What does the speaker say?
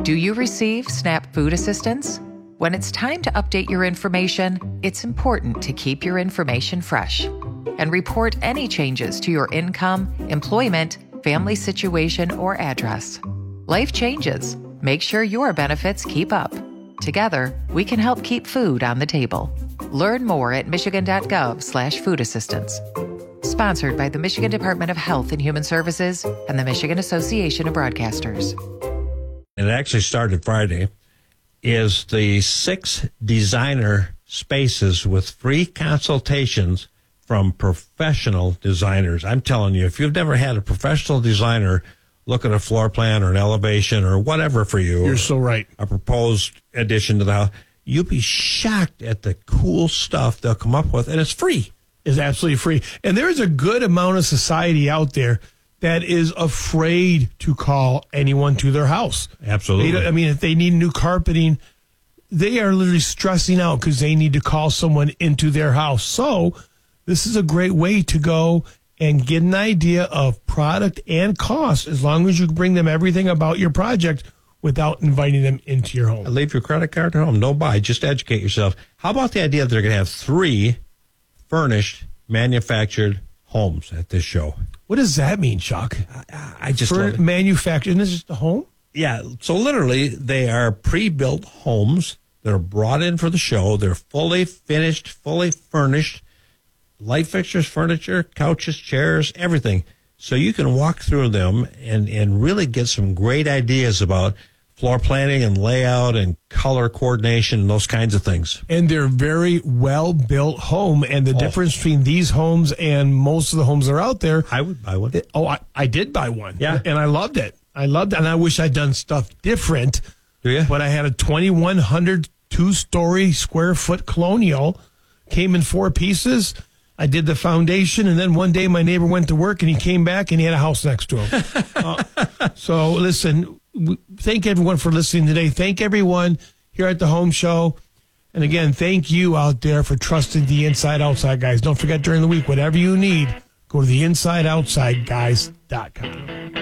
Do you receive SNAP food assistance? When it's time to update your information, it's important to keep your information fresh and report any changes to your income, employment, family situation, or address. Life changes. Make sure your benefits keep up. Together, we can help keep food on the table. Learn more at michigan.gov/food assistance. Sponsored by the Michigan Department of Health and Human Services and the Michigan Association of Broadcasters. It actually started Friday, is the 6 designer spaces with free consultations from professional designers. I'm telling you, if you've never had a professional designer look at a floor plan or an elevation or whatever for you. You're so right. A proposed addition to the house, you'll be shocked at the cool stuff they'll come up with, and it's free. It's absolutely free. And there is a good amount of society out there that is afraid to call anyone to their house. Absolutely. If they need new carpeting, they are literally stressing out because they need to call someone into their house. So this is a great way to go and get an idea of product and cost, as long as you bring them everything about your project without inviting them into your home. Leave your credit card at home. No buy. Just educate yourself. How about the idea that they're going to have 3 furnished, manufactured homes at this show? What does that mean, Chuck? I just love it. Manufactured. Isn't this just a home? Yeah. So literally, they are pre-built homes that are brought in for the show. They're fully finished, fully furnished. Light fixtures, furniture, couches, chairs, everything. So you can walk through them and really get some great ideas about floor planning and layout and color coordination and those kinds of things. And they're very well-built home. And the difference between these homes and most of the homes that are out there. I would buy one. I did buy one. Yeah. And I loved it. And I wish I'd done stuff different. Do you? But I had a 2,100 2-story square foot colonial. Came in 4 pieces. I did the foundation, and then one day my neighbor went to work, and he came back, and he had a house next to him. So, listen, thank everyone for listening today. Thank everyone here at the Home Show. And, again, thank you out there for trusting the Inside Outside Guys. Don't forget, during the week, whatever you need, go to theinsideoutsideguys.com.